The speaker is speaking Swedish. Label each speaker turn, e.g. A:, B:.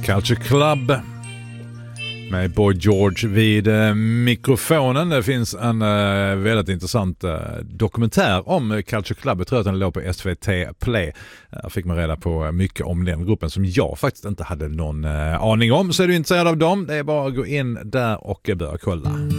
A: Culture Club med Boy George vid mikrofonen. Det finns en väldigt intressant dokumentär om Culture Club. Jag tror att den låg på SVT Play. Jag fick man reda på mycket om den gruppen som jag faktiskt inte hade någon aning om. Så är du intresserad av dem, det är bara att gå in där och börja kolla.